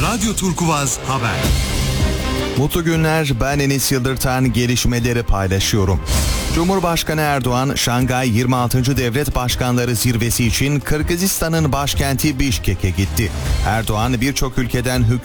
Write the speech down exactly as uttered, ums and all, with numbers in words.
Radyo Turkuvaz Haber. Mutlu günler, ben Enis Yıldırtan, gelişmeleri paylaşıyorum. Cumhurbaşkanı Erdoğan, Şangay yirmi altıncı Devlet Başkanları Zirvesi için Kırgızistan'ın başkenti Bişkek'e gitti. Erdoğan, birçok ülkeden hükümet